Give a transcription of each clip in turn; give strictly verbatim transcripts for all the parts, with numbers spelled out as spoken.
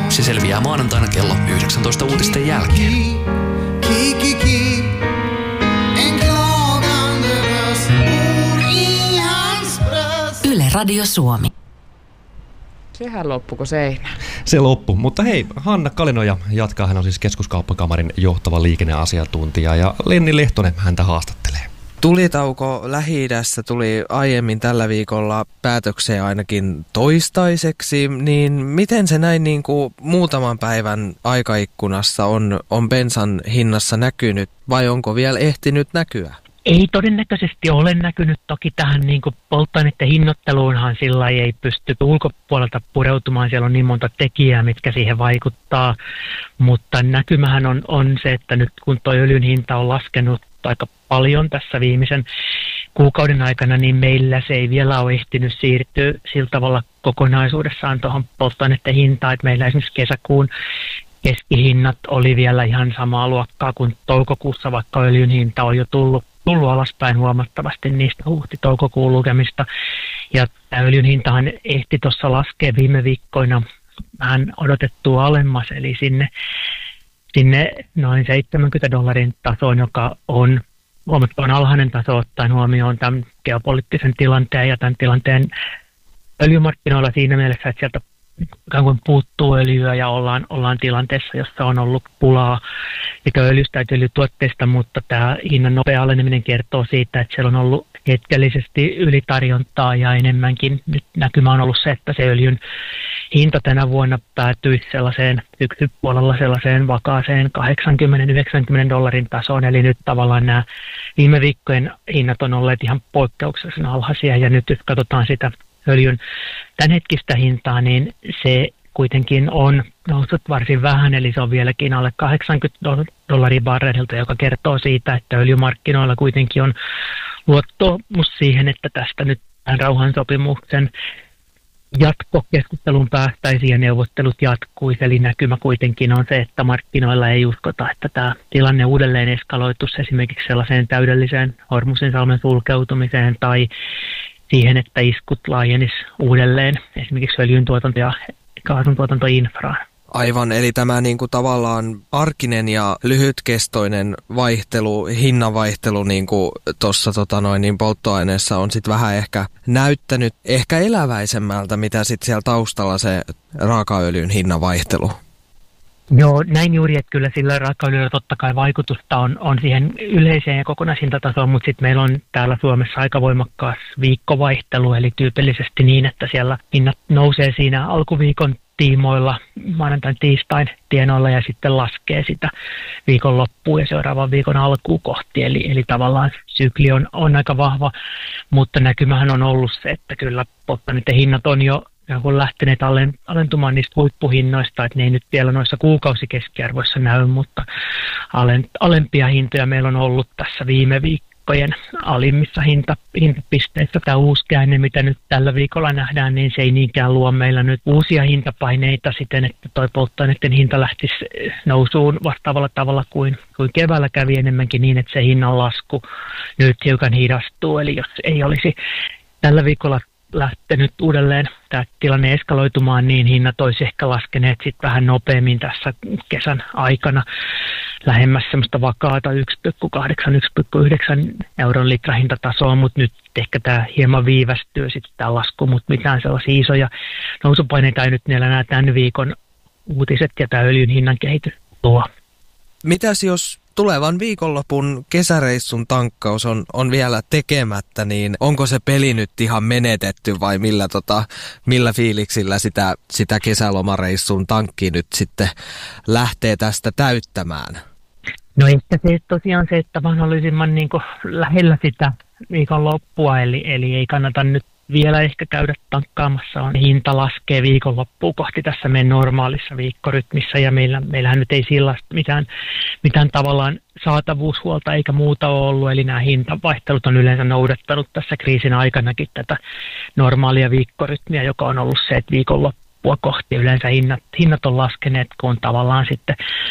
Se selviää maanantaina kello yhdeksäntoista uutisten jälkeen. Yle Radio Suomi. Sehän loppuko seinä? Se loppu. Mutta hei, Hanna Kalinoja jatkaa. Hän on siis Keskuskauppakamarin johtava liikenneasiantuntija ja Lenni Lehtonen häntä haastattelee. Tulitauko Lähi-idässä tuli aiemmin tällä viikolla päätökseen ainakin toistaiseksi, niin miten se näin niin kuin muutaman päivän aikaikkunassa on, on bensan hinnassa näkynyt vai onko vielä ehtinyt näkyä? Ei todennäköisesti ole näkynyt. Toki tähän niin kuin polttoaineiden hinnoitteluunhan sillä ei pysty ulkopuolelta pureutumaan. Siellä on niin monta tekijää, mitkä siihen vaikuttaa. Mutta näkymähän on, on se, että nyt kun tuo öljyn hinta on laskenut aika paljon tässä viimeisen kuukauden aikana, niin meillä se ei vielä ole ehtinyt siirtyä sillä tavalla kokonaisuudessaan tuohon polttoaineiden hintaan. Että meillä esimerkiksi kesäkuun keskihinnat oli vielä ihan samaa luokkaa kuin toukokuussa, vaikka öljyn hinta on jo tullut, tullut alaspäin huomattavasti niistä huhti-toukokuun lukemista. Ja tämä öljyn hintahan ehti tuossa laskea viime viikkoina vähän odotettua alemmas, eli sinne, sinne noin seitsemänkymmentä dollarin tasoon, joka on huomattavan alhainen taso ottaen huomioon tämän geopoliittisen tilanteen ja tämän tilanteen öljymarkkinoilla siinä mielessä, että sieltä ikään kuin puuttuu öljyä ja ollaan, ollaan tilanteessa, jossa on ollut pulaa sekä öljystä että öljytuotteista, mutta tämä hinnan nopea aleneminen kertoo siitä, että siellä on ollut hetkellisesti ylitarjontaa ja enemmänkin nyt näkymä on ollut se, että se öljyn hinta tänä vuonna päätyisi sellaiseen syksypuolella sellaiseen vakaaseen kahdeksankymmentä yhdeksänkymmentä dollarin tasoon, eli nyt tavallaan nämä viime viikkojen hinnat on olleet ihan poikkeuksellisen alhaisia ja nyt jos katsotaan sitä öljyn tämänhetkistä hintaa, niin se kuitenkin on noussut varsin vähän, eli se on vieläkin alle kahdeksankymmentä dollaria barrelilta, joka kertoo siitä, että öljymarkkinoilla kuitenkin on luottamus siihen, että tästä nyt tämän rauhansopimuksen jatkokeskusteluun päästäisiin ja neuvottelut jatkuisi, eli näkymä kuitenkin on se, että markkinoilla ei uskota, että tämä tilanne uudelleen eskaloituisi esimerkiksi sellaiseen täydelliseen Hormuzin salmen sulkeutumiseen tai siihen, että iskut laajenis uudelleen esimerkiksi öljyntuotanto- ja kaasuntuotantoinfraan. Aivan, eli tämä niin kuin tavallaan arkinen ja lyhytkestoinen vaihtelu, hinnanvaihtelu niin kuin tuossa tota noin, niin polttoaineessa on sitten vähän ehkä näyttänyt ehkä eläväisemmältä, mitä sitten siellä taustalla se raakaöljyn hinnanvaihtelu. Joo, näin juuri, että kyllä sillä raakaöljyllä totta kai vaikutusta on, on siihen yleiseen ja kokonaishintatasoon, mutta sitten meillä on täällä Suomessa aika voimakkaas viikkovaihtelu, eli tyypillisesti niin, että siellä hinnat nousee siinä alkuviikon tiimoilla, maanantain tiistain tienoilla ja sitten laskee sitä viikon loppuun ja seuraavan viikon alkuun kohti, eli, eli tavallaan sykli on, on aika vahva, mutta näkymähän on ollut se, että kyllä polttoaineiden hinnat on jo kun lähteneet alentumaan niistä huippuhinnoista, että ne ei nyt vielä noissa kuukausikeskiarvoissa näy, mutta alempia hintoja meillä on ollut tässä viime viikkojen alimmissa hinta, hintapisteissä. Tämä uusi käänne, mitä nyt tällä viikolla nähdään, niin se ei niinkään luo meillä nyt uusia hintapaineita siten, että toi polttoaineiden hinta lähtisi nousuun vastaavalla tavalla kuin, kuin keväällä kävi enemmänkin niin, että se hinnan lasku nyt hiukan hidastuu, eli jos ei olisi tällä viikolla lähtenyt uudelleen tämä tilanne eskaloitumaan, niin hinnat olisi ehkä laskeneet sitten vähän nopeammin tässä kesän aikana lähemmäs semmoista vakaata yksi pilkku kahdeksan - yksi pilkku yhdeksän euron litrahintatasoa, mutta nyt ehkä tämä hieman viivästyy sitten tämä lasku, mutta mitään sellaisia isoja nousupaineita ei nyt niillä nämä tämän viikon uutiset ja tämä öljyn hinnan kehitys tuo. Mitäs jos tulevan viikonlopun kesäreissun tankkaus on, on vielä tekemättä, niin onko se peli nyt ihan menetetty vai millä, tota, millä fiiliksillä sitä, sitä kesälomareissun tankki nyt sitten lähtee tästä täyttämään? No ehkä se tosiaan se, että mahdollisimman niin kuin lähellä sitä viikonloppua, eli, eli ei kannata nyt vielä ehkä käydä tankkaamassa, on hinta laskee viikonloppuun kohti tässä meidän normaalissa viikkorytmissä ja meillä, meillähän nyt ei sillä mitään, mitään tavallaan saatavuushuolta eikä muuta ole ollut, eli nämä hintavaihtelut on yleensä noudattanut tässä kriisin aikanakin tätä normaalia viikkorytmiä, joka on ollut se, että viikonloppua kohti yleensä hinnat, hinnat on laskeneet, kun on tavallaan sitten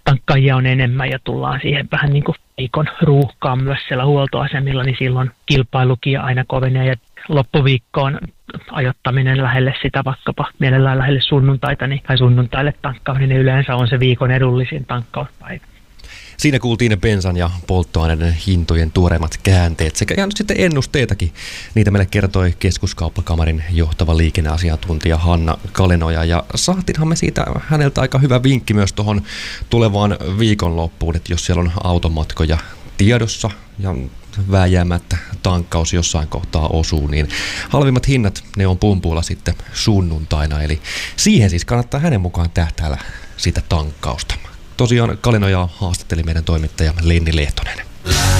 tankkaajia on enemmän ja tullaan siihen vähän niin kuin viikon ruuhkaan myös siellä huoltoasemilla, niin silloin kilpailukin aina kovenee ja loppuviikkoon ajoittaminen lähelle sitä vaikkapa mielellään lähelle sunnuntaita niin, tai sunnuntaille tankkaaminen niin yleensä on se viikon edullisin tankkauspäivä. Siinä kuultiin bensan ja polttoaineiden hintojen tuoreimmat käänteet sekä ihan sitten ennusteitakin. Niitä meille kertoi Keskuskauppakamarin johtava liikenneasiantuntija Hanna Kalenoja ja saatiinhan me siitä häneltä aika hyvä vinkki myös tuohon tulevaan viikonloppuun, että jos siellä on automatkoja tiedossa ja vääjäämättä tankkaus jossain kohtaa osuu, niin halvimmat hinnat ne on pumpuilla sitten sunnuntaina, eli siihen siis kannattaa hänen mukaan tähtäällä sitä tankkausta. Tosiaan Kalenojaa haastatteli meidän toimittaja Lenni Lehtonen.